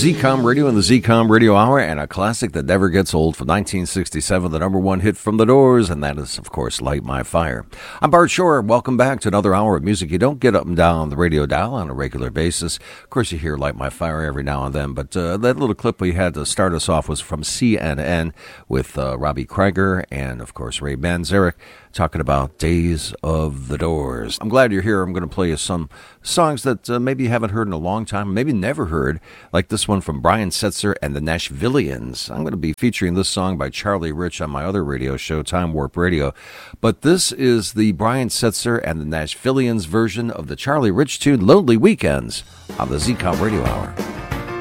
ZCOM Radio and the ZCOM Radio Hour, and a classic that never gets old from 1967, the number one hit from The Doors, and that is, of course, Light My Fire. I'm Bart Shore. Welcome back to another hour of music you don't get up and down the radio dial on a regular basis. Of course, you hear Light My Fire every now and then, but that little clip we had to start us off was from CNN with Robbie Krieger and, of course, Ray Manzarek, talking about Days of the Doors. I'm glad you're here. I'm going to play you some songs that maybe you haven't heard in a long time, maybe never heard, like this one from Brian Setzer and the Nashvillians. I'm going to be featuring this song by Charlie Rich on my other radio show, Time Warp Radio. But this is the Brian Setzer and the Nashvillians version of the Charlie Rich tune, Lonely Weekends, on the ZCOM Radio Hour.